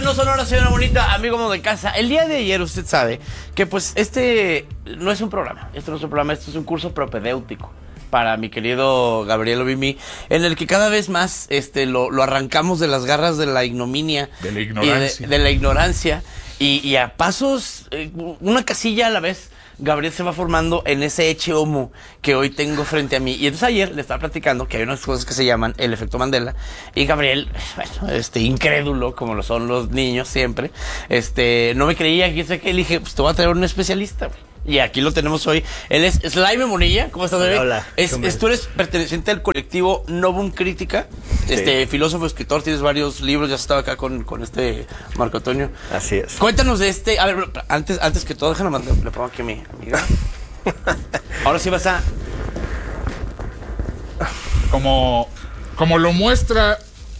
no sonora, señora bonita, amigo de casa. El día de ayer usted sabe que pues no es un programa, esto es un curso propedéutico para mi querido Gabriel Obimi, en el que cada vez más lo arrancamos de las garras de la ignominia, de la ignorancia, de la ignorancia y a pasos, una casilla a la vez. Gabriel se va formando en ese eche homo que hoy tengo frente a mí. Y entonces ayer le estaba platicando que hay unas cosas que se llaman el efecto Mandela. Y Gabriel, bueno, incrédulo, como lo son los niños siempre, no me creía. Y sé que le dije, pues te voy a traer un especialista, güey. Y aquí lo tenemos hoy. Él es Slaime Monilla. ¿Cómo estás, bebé? Hola. Tú eres perteneciente al colectivo Novum Crítica. Sí. Filósofo, escritor, tienes varios libros. Ya estaba acá con Marco Antonio. Así es. Cuéntanos de A ver, antes que todo, déjame le pongo aquí a mi amiga. Ahora sí vas a... Como lo muestra,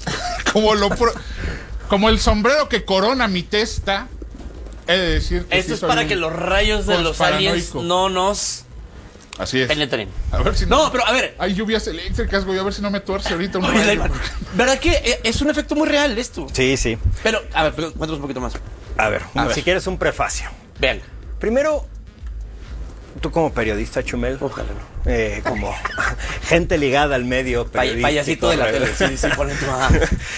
como el sombrero que corona mi testa. He de decir que esto es para que los rayos de los aliens no nos penetren. A ver si no, pero a ver. Hay lluvias eléctricas, güey, a ver si no me tuerce ahorita un rayo. ¿Verdad que es un efecto muy real esto? Sí, sí. Pero, a ver, cuéntanos un poquito más. A ver, si quieres un prefacio. Vean. Primero, tú como periodista, Chumel. Ojalá no. Como gente ligada al medio periodístico. Payasito de la tele. Sí, ponen tu mamá.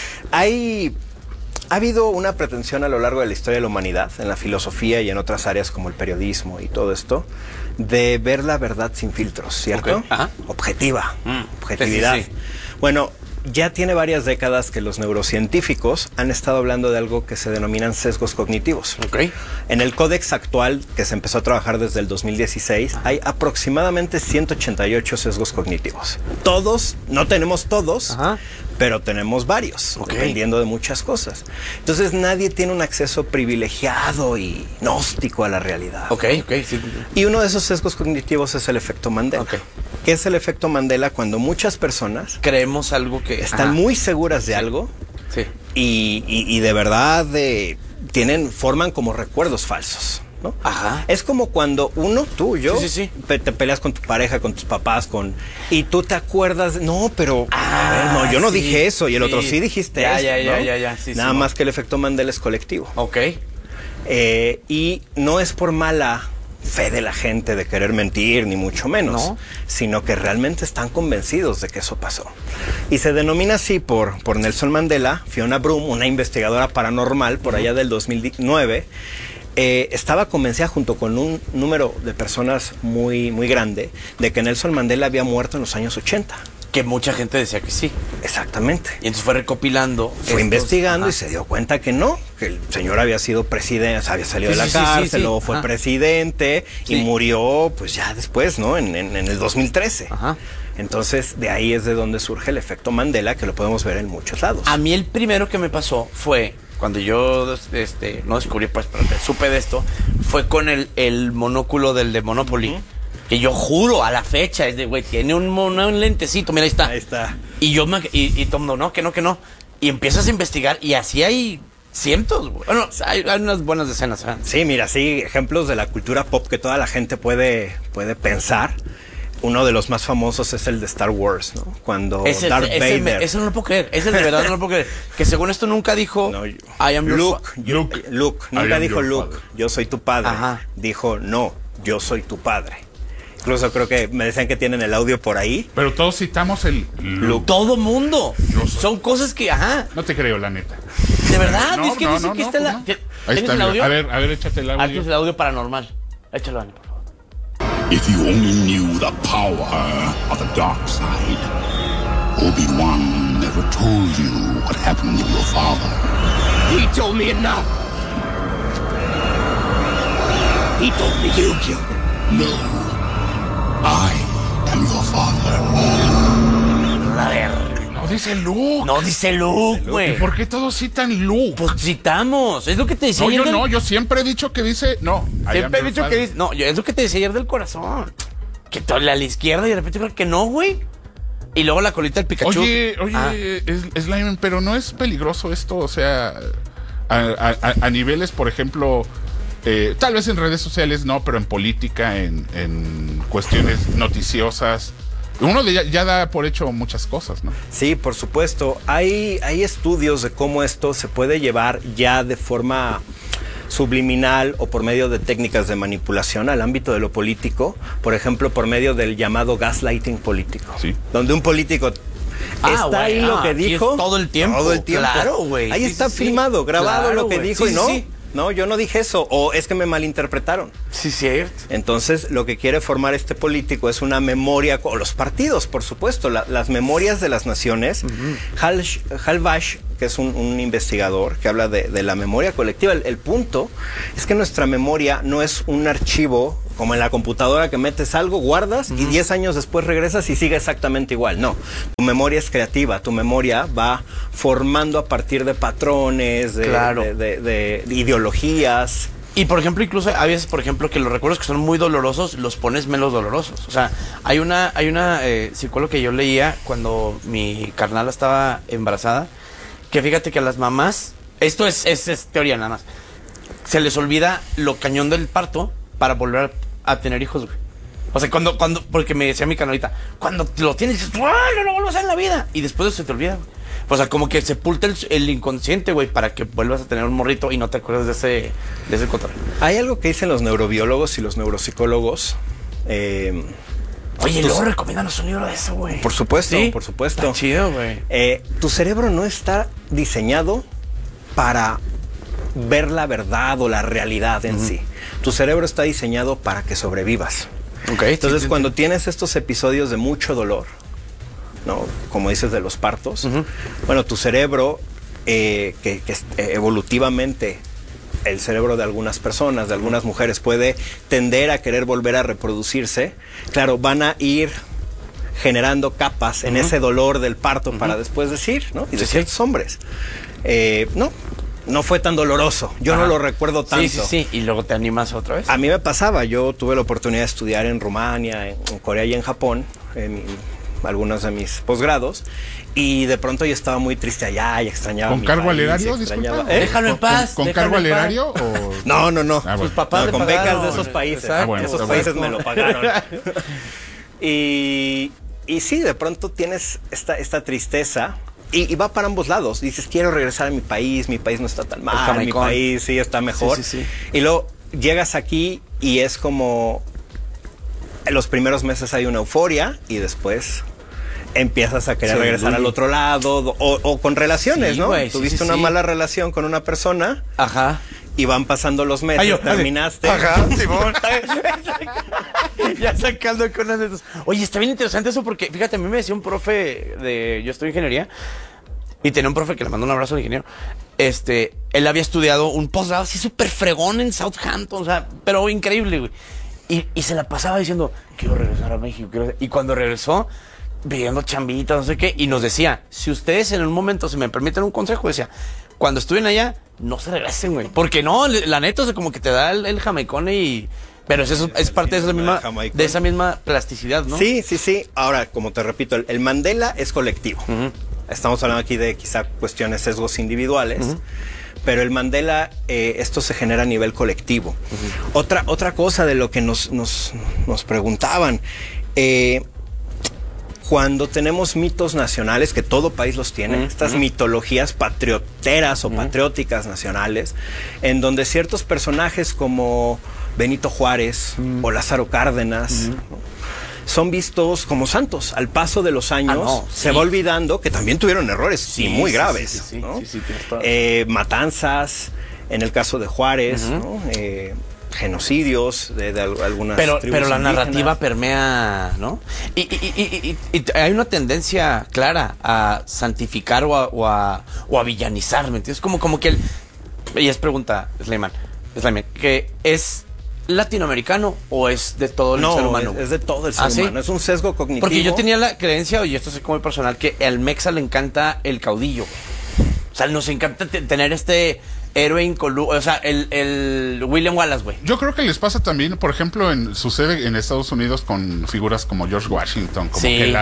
Ha habido una pretensión a lo largo de la historia de la humanidad, en la filosofía y en otras áreas como el periodismo y todo esto, de ver la verdad sin filtros, ¿cierto? Okay. Ajá. Objetividad. Sí. Bueno, ya tiene varias décadas que los neurocientíficos han estado hablando de algo que se denominan sesgos cognitivos. Okay. En el códex actual, que se empezó a trabajar desde el 2016, hay aproximadamente 188 sesgos cognitivos. No tenemos todos, pero tenemos varios, dependiendo de muchas cosas. Entonces nadie tiene un acceso privilegiado y gnóstico a la realidad. Sí. Y uno de esos sesgos cognitivos es el efecto Mandela. ¿Qué es el efecto Mandela? Cuando muchas personas creemos algo que... están muy seguras de algo y de verdad forman como recuerdos falsos, ¿no? Es como cuando yo, te peleas con tu pareja, con tus papás, y tú te acuerdas, no, pero yo no dije eso, y el otro sí dijiste eso. Nada más que el efecto Mandela es colectivo. Y no es por mala fe de la gente de querer mentir, ni mucho menos, sino que realmente están convencidos de que eso pasó. Y se denomina así por Nelson Mandela. Fiona Broom, una investigadora paranormal por allá del 2009, estaba convencida junto con un número de personas muy, muy grande de que Nelson Mandela había muerto en los años 80. Que mucha gente decía que sí. Exactamente. Y entonces fue recopilando. Fue investigando y se dio cuenta que no, que el señor había sido presidente, había salido de la cárcel, luego fue presidente y murió pues ya después, ¿no? En el 2013. Entonces de ahí es de donde surge el efecto Mandela, que lo podemos ver en muchos lados. A mí el primero que me pasó fue cuando yo no descubrí, pues, pero supe de esto, fue con el monóculo del de Monopoly. Que yo juro a la fecha, es de, güey, tiene un lentecito, mira, ahí está. Ahí está. Y yo y todo, no, que no. Y empiezas a investigar y así hay cientos, güey. Bueno, hay unas buenas decenas. Sí, mira, sí, ejemplos de la cultura pop que toda la gente puede pensar. Uno de los más famosos es el de Star Wars, ¿no? Cuando Darth Vader... Ese no lo puedo creer, ese de verdad no lo puedo creer. Que según esto nunca dijo... No, I am Luke. Nunca dijo Luke, father. Yo soy tu padre. Dijo, no, yo soy tu padre. Incluso creo que me decían que tienen el audio por ahí. Pero todos citamos el Luke. Todo mundo. Son cosas que, No te creo, la neta. ¿De verdad? Es que dice que está la... Ahí está, el audio? A ver, échate el audio. Aquí es el audio paranormal. Échalo, Ani, por favor. If you only knew the power of the dark side, Obi-Wan never told you what happened to your father. He told me enough. He told me you killed him. No. I am your father. A ver. No dice Luke. No dice Luke, güey. ¿Y por qué todos citan Luke? Pues citamos. Es lo que te decía ayer. Yo siempre he dicho que dice. No. Siempre he dicho que dice. No, es lo que te decía ayer del corazón. Que todo a la izquierda y de repente creo que no, güey. Y luego la colita del Pikachu. Oye, Slime, pero no es peligroso esto, o sea, a niveles, por ejemplo. Tal vez en redes sociales no, pero en política, en cuestiones noticiosas, Uno ya da por hecho muchas cosas, ¿no? Sí, por supuesto. Hay estudios de cómo esto se puede llevar ya de forma subliminal o por medio de técnicas de manipulación al ámbito de lo político, por ejemplo, por medio del llamado gaslighting político, sí, donde un político está ahí lo que dijo todo el tiempo. Claro, güey. Ahí está filmado, grabado lo que dijo y no, yo no dije eso, o es que me malinterpretaron. Sí, cierto. Entonces, lo que quiere formar este político es una memoria, o los partidos, por supuesto, las memorias de las naciones. Hal Bash, que es un investigador que habla de la memoria colectiva. El punto es que nuestra memoria no es un archivo como en la computadora que metes algo, guardas y 10 años después regresas y sigue exactamente igual. No, tu memoria es creativa, tu memoria va formando a partir de patrones, de ideologías. Y por ejemplo, incluso hay veces, por ejemplo, que los recuerdos que son muy dolorosos los pones menos dolorosos. O sea, hay una psicóloga que yo leía cuando mi carnala estaba embarazada, que fíjate que a las mamás, esto es teoría nada más, se les olvida lo cañón del parto para volver a tener hijos, güey. O sea, porque me decía mi canalita, cuando lo tienes, dices, no lo vuelvas a hacer en la vida. Y después se te olvida, güey. O sea, como que sepulta el inconsciente, güey, para que vuelvas a tener un morrito y no te acuerdes de ese control. Hay algo que dicen los neurobiólogos y los neuropsicólogos. Oye, luego recomiéndanos un libro de eso, güey. Por supuesto, ¿Sí? por supuesto. Está chido, güey. Tu cerebro no está diseñado para ver la verdad o la realidad en sí. Tu cerebro está diseñado para que sobrevivas. Okay, entonces, cuando tienes estos episodios de mucho dolor, ¿no? Como dices de los partos, bueno, tu cerebro, que evolutivamente el cerebro de algunas personas, de algunas mujeres, puede tender a querer volver a reproducirse. Claro, van a ir generando capas en ese dolor del parto para después decir, ¿no? Y de ciertos hombres, no fue tan doloroso. Yo no lo recuerdo tanto. Sí. Y luego te animas otra vez. A mí me pasaba. Yo tuve la oportunidad de estudiar en Rumania, en Corea y en Japón, en algunos de mis posgrados. Y de pronto yo estaba muy triste allá y extrañaba ¿Con mi cargo país, al erario? extrañaba... Déjalo en paz. ¿Con cargo al erario o...? No. Ah, Sus papás le con pagaron. becas de esos países. Esos países me lo pagaron. y sí, de pronto tienes esta tristeza. Y va para ambos lados. Dices, quiero regresar a mi país no está tan mal, mi país sí está mejor. Sí. Y luego llegas aquí y es como en los primeros meses hay una euforia y después empiezas a querer regresar al otro lado o con relaciones, ¿no? Wey, tuviste una mala relación con una persona. Ajá. Y van pasando los meses, terminaste. Ajá, Simón. Ya sacando con unas de estos. Oye, está bien interesante eso porque, fíjate, a mí me decía un profe yo estudio ingeniería y tenía un profe que le mandó un abrazo al ingeniero. Él había estudiado un posgrado así súper fregón en Southampton, o sea, pero increíble, güey. Y se la pasaba diciendo, quiero regresar a México. Y cuando regresó, pidiendo chambitas, no sé qué, y nos decía, si ustedes en un momento, si me permiten un consejo, decía, cuando estuvien allá, no se regresen, güey. Porque no, la neta, o sea, como que te da el jamaicón y... Pero eso es parte de esa misma plasticidad, ¿no? Sí. Ahora, como te repito, el Mandela es colectivo. Estamos hablando aquí de quizá cuestiones, sesgos individuales. Pero el Mandela, esto se genera a nivel colectivo. Otra cosa de lo que nos preguntaban... cuando tenemos mitos nacionales, que todo país los tiene, estas mitologías patrioteras o patrióticas nacionales, en donde ciertos personajes como Benito Juárez o Lázaro Cárdenas son vistos como santos. Al paso de los años se va olvidando que también tuvieron errores y muy graves. ¿no? Matanzas, en el caso de Juárez, ¿no? Genocidios de algunas tribus pero la indígenas. Narrativa permea, ¿no? Y hay una tendencia clara a santificar o a villanizar, ¿me entiendes? Como que y es pregunta, Slayman, que es latinoamericano o es de todo el ser humano. Es de todo el ser humano, es un sesgo cognitivo. Porque yo tenía la creencia, y esto es como personal, que al mexa le encanta el caudillo. O sea, nos encanta tener héroe incoluso, o sea, el William Wallace, güey. Yo creo que les pasa también, por ejemplo, sucede en Estados Unidos con figuras como George Washington, como que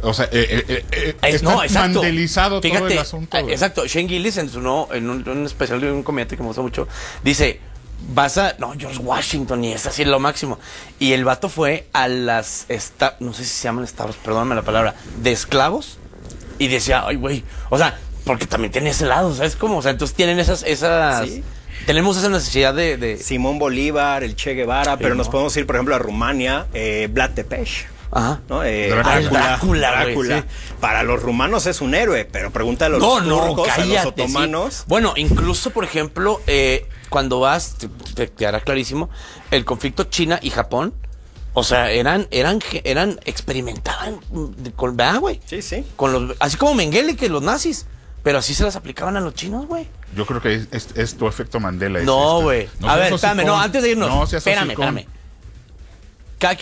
está mandelizado. Fíjate, todo el asunto. Exacto, Shane Gillis en un especial de un comediante que me gusta mucho, dice, No, George Washington, y es así lo máximo. Y el vato fue a las, no sé si se llaman establos, perdóname la palabra, de esclavos. Y decía, ay, güey, o sea, porque también tiene ese lado, ¿sabes cómo? O sea, entonces tienen esas Sí. tenemos esa necesidad de... Simón Bolívar, el Che Guevara, pero nos podemos ir, por ejemplo, a Rumania, Vlad Tepes. Ajá. ¿no? Drácula, güey, sí. Para los rumanos es un héroe, pero pregúntale a los turcos, a los otomanos. Sí. Bueno, incluso, por ejemplo, cuando vas, te quedará clarísimo, el conflicto China y Japón, o sea, experimentaban con, ¿verdad, güey? Sí, sí. Así como Mengele, que los nazis, pero así se las aplicaban a los chinos, güey. Yo creo que es tu efecto Mandela. No, güey. A ver, espérame, no, antes de irnos. No, espérame. Cada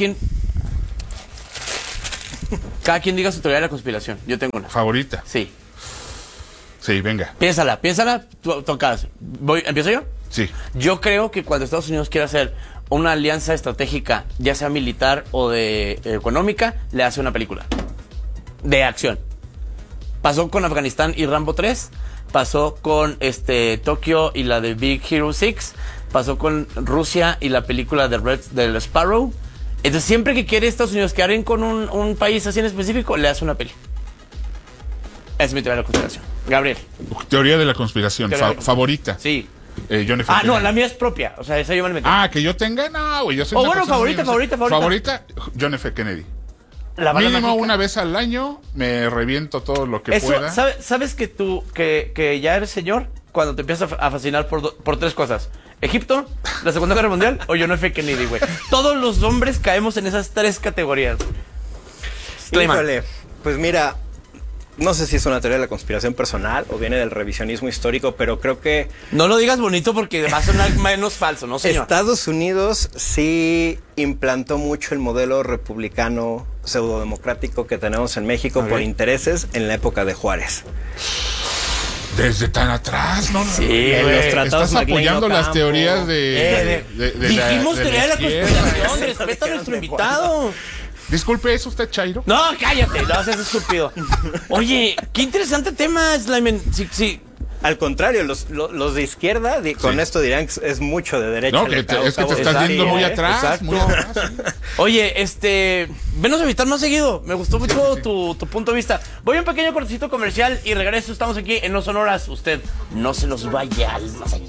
quien diga su teoría de la conspiración. Yo tengo una. ¿Favorita? Sí. Sí, venga. Piénsala, tú tocas. ¿Empiezo yo? Sí. Yo creo que cuando Estados Unidos quiere hacer una alianza estratégica, ya sea militar o de económica, le hace una película de acción. Pasó con Afganistán y Rambo 3, pasó con Tokio y la de Big Hero 6, pasó con Rusia y la película del Sparrow. Entonces, siempre que quiere Estados Unidos que hagan con un país así en específico, le hace una peli. Es mi teoría de la conspiración. Gabriel. Teoría de la conspiración. Favorita. Sí. John F. No, Kennedy. la mía es propia. O sea, esa yo me la metí. Que yo tenga, no, güey. Yo soy bueno, favorita. Favorita, John F. Kennedy. Mínimo una vez al año me reviento todo lo que pueda. ¿Sabes que tú, que ya eres señor cuando te empiezas a fascinar por tres cosas? Egipto, la Segunda Guerra Mundial o John F. Kennedy, güey. Todos los hombres caemos en esas tres categorías. Híjole, pues mira, no sé si es una teoría de la conspiración personal o viene del revisionismo histórico, pero creo que... No lo digas bonito porque va a sonar menos falso, ¿no, señor? Estados Unidos sí implantó mucho el modelo republicano pseudodemocrático que tenemos en México por intereses en la época de Juárez. Desde tan atrás, ¿no? Sí, estás apoyando las teorías dijimos teoría de la conspiración, respeta a nuestro invitado. Disculpe, ¿es usted Chairo? No, cállate, no seas estúpido. Oye, qué interesante tema, Slyman. Sí. Al contrario, los de izquierda con esto dirán que es mucho de derecha. No, es que te estás viendo muy atrás. Exacto. Muy atrás. Oye, venos a invitar más seguido. Me gustó mucho tu punto de vista. Voy a un pequeño cortecito comercial y regreso. Estamos aquí en No Sonoras. Usted no se nos vaya al más allá.